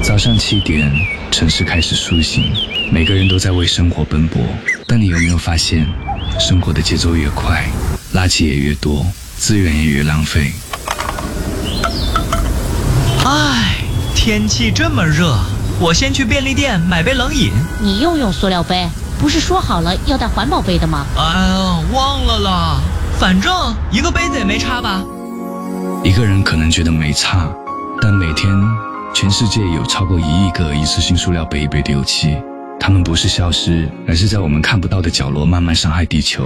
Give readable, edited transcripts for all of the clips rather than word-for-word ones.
早上7点，城市开始苏醒，每个人都在为生活奔波。但你有没有发现，生活的节奏越快，垃圾也越多，资源也越浪费。 唉，天气这么热，我先去便利店买杯冷饮。 你又用塑料杯，不是说好了要带环保杯的吗？ 忘了啦，反正一个杯子也没差吧。 一个人可能觉得没差，但每天全世界有超过1亿个一次性塑料杯被丢弃，它们不是消失，而是在我们看不到的角落慢慢伤害地球。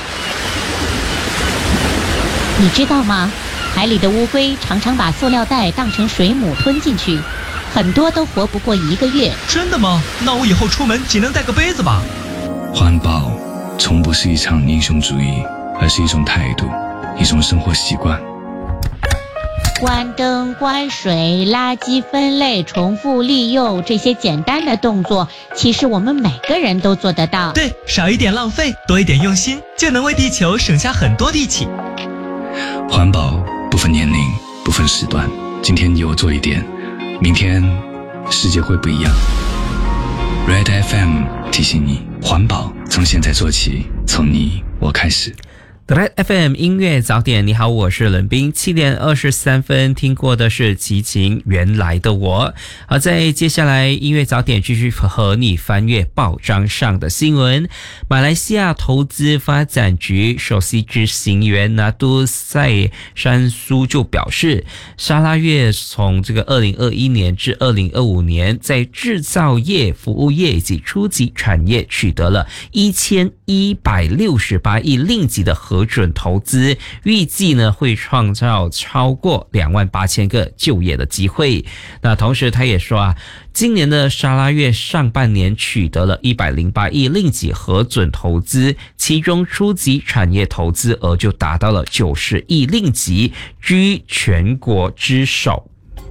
你知道吗？海里的乌龟常常把塑料袋当成水母吞进去，很多都活不过1个月。 真的吗？那我以后出门仅能带个杯子吧。 环保从不是一场英雄主义，而是一种态度，一种生活习惯。 关灯、关水、垃圾分类、重复利用，这些简单的动作，其实我们每个人都做得到。 对，少一点浪费，多一点用心，就能为地球省下很多力气。 环保不分年龄，不分时段，今天有做一点，明天世界会不一样。Red FM 提醒你，环保从现在做起，从你我开始。 Red FM 音乐早点，你好，我是冷冰。7点23分，听过的是齐秦原来的我。好，在接下来音乐早点继续和你翻阅报章上的新闻。马来西亚投资发展局首席执行员拿督赛山苏就表示，沙拉越从这个2021年至2025年，在制造业、服务业以及初级产业取得了1168亿令吉的核准投资，预计呢会创造超过28000个就业的机会。那同时他也说今年的沙拉越上半年取得了108亿令吉核准投资，其中初级产业投资额就达到了90亿令吉，居全国之首。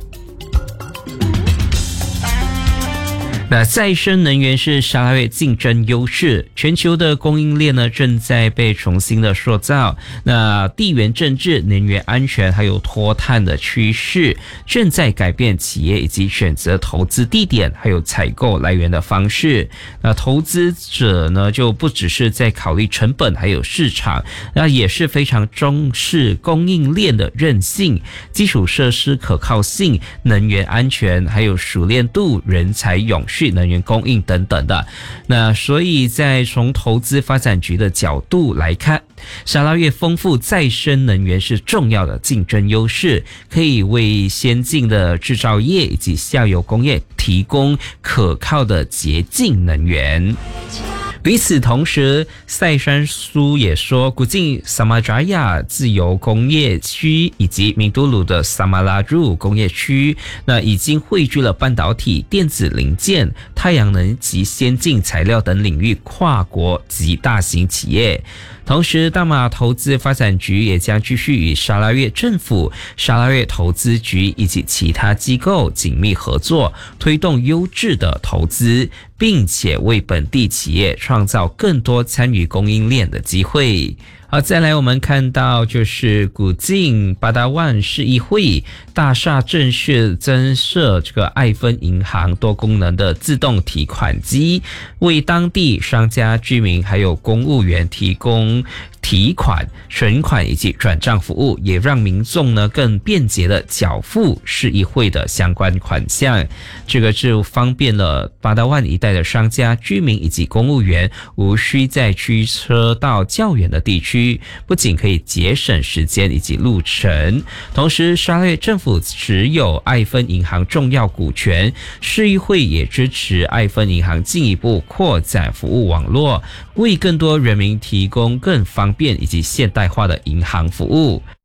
那再生能源是沙拉越竞争优势，全球的供应链呢正在被重新的塑造。那地缘政治、能源安全还有脱碳的趋势正在改变企业以及选择投资地点还有采购来源的方式。那投资者呢就不只是在考虑成本还有市场，那也是非常重视供应链的韧性、基础设施可靠性、能源安全还有熟练度、人才永续、能源供应等等的。那所以在从投资发展局的角度来看，沙拉越丰富再生能源是重要的竞争优势，可以为先进的制造业以及下游工业提供可靠的洁净能源。与此同时，赛山苏也说，古晋萨马扎亚自由工业区以及明都鲁的萨马拉入工业区，那已经汇聚了半导体、电子零件、太阳能及先进材料等领域跨国及大型企业。同时，大马投资发展局也将继续与沙拉越政府、沙拉越投资局以及其他机构紧密合作，推动优质的投资，并且为本地企业创造更多参与供应链的机会。好，再来我们看到就是古晋巴达万市议会大厦正式增设这个爱分银行多功能的自动提款机，为当地商家、居民还有公务员提供提款、存款以及转账服务，也让民众呢更便捷的缴付市议会的相关款项。这个就方便了巴达万一带的商家、居民以及公务员无需再驱车到较远的地区，不仅可以节省时间以及路程，同时沙拉越政府持有爱分银行重要股权，市议会也支持爱分银行进一步扩展服务网络，为更多人民提供更方便以及现代化的银行服务。